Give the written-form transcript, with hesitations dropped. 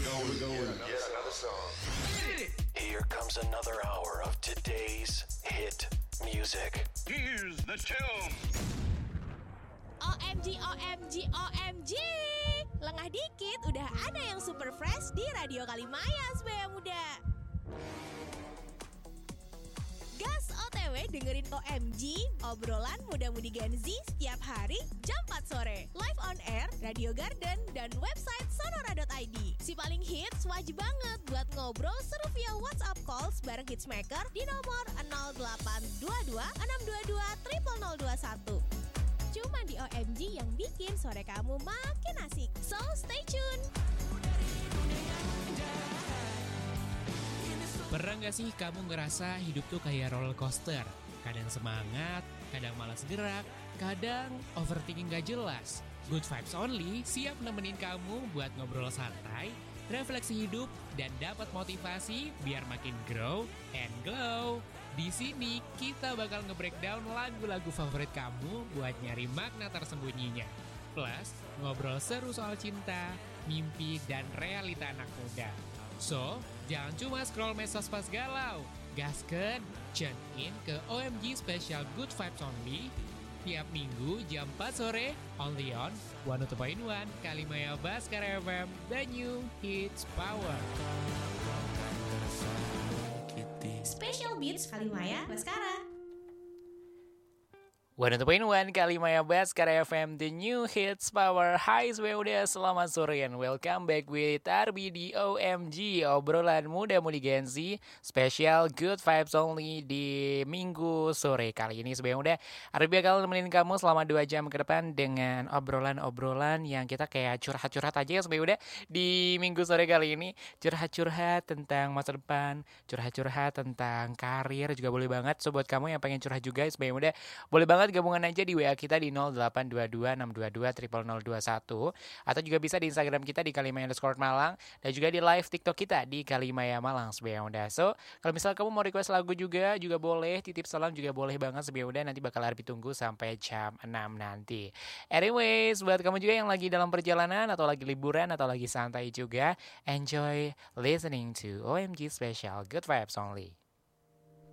Yet another song. Here comes another hour of today's hit music. Here's the tune. OMG, OMG, OMG. Lengah dikit udah ada yang super fresh di Radio Kalimaya Sebaya Muda. Gas OTW dengerin OMG, obrolan muda-mudi Gen Z setiap hari jam 4 sore. Live on air, Radio Garden, dan website sonora.id. Si paling hits wajib banget buat ngobrol seru via WhatsApp calls bareng Hitsmaker di nomor 0822 622 0021. Cuma di OMG yang bikin sore kamu makin asik. So stay tune. Pernah gak sih kamu ngerasa hidup tuh kayak roller coaster? Kadang semangat, kadang malas gerak, kadang overthinking gak jelas. Good Vibes Only siap nemenin kamu buat ngobrol santai, refleksi hidup, dan dapat motivasi biar makin grow and glow. Di sini kita bakal nge-breakdown lagu-lagu favorit kamu buat nyari makna tersembunyinya. Plus, ngobrol seru soal cinta, mimpi, dan realita anak muda. So, jangan cuma scroll medsos pas galau. Gaskeun, tune in ke OMG Special Good Vibes Only tiap minggu jam 4 sore, only on 102.1 Kalimaya Baskara FM, The New Hits Power. Special Beats Kalimaya Baskara. 102.1 Kalimaya Baskara FM, The New Hits Power. Hai udah selamat sore and welcome back with Arbi di OMG, obrolan muda-mudi Gen Z, special Good Vibes Only di minggu sore kali ini. Udah Arbi bakal nemenin kamu selama 2 jam ke depan dengan obrolan-obrolan yang kita kayak curhat-curhat aja ya udah di minggu sore kali ini. Curhat-curhat tentang masa depan, curhat-curhat tentang karir juga boleh banget. So buat kamu yang pengen curhat juga udah boleh banget gabungan aja di WA kita di 0822-622-0021 atau juga bisa di Instagram kita di Kalimaya_Malang dan juga di live TikTok kita di Kalimaya Malang udah. So kalau misalnya kamu mau request lagu juga boleh, titip salam juga boleh banget udah, nanti bakal Arbi tunggu sampai jam 6 nanti. Anyways, buat kamu juga yang lagi dalam perjalanan atau lagi liburan atau lagi santai juga, enjoy listening to OMG Special Good Vibes Only.